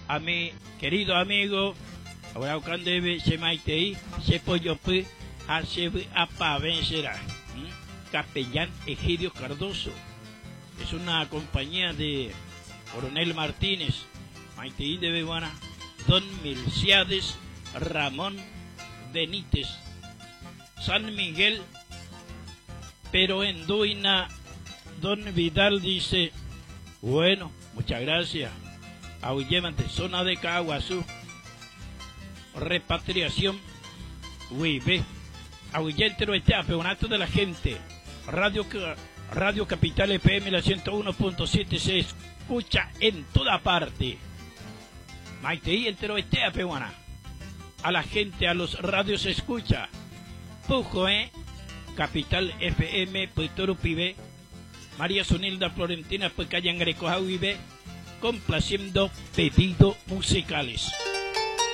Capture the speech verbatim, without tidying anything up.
a mi querido amigo, ahora cuando debe se maitei, se pollo pu, hace apa vencerá, capellán Egidio Cardoso. Es una compañía de Coronel Martínez, maitei de Beguana, Don Milciades Ramón Benítez, San Miguel, pero en Duina, Don Vidal dice, bueno, muchas gracias. Aullemante, zona de Caguazú, repatriación, Huibe, Ahuillentero este campeonato de la gente, Radio, Radio Capital F M, la ciento uno punto siete se escucha en toda parte. Maitei entero este peruana. A la gente, a los radios se escucha. Pujo, eh. Capital F M, Puitoro Pibe. María Sonilda Florentina, Pucayan Greco Vive, complaciendo pedidos musicales.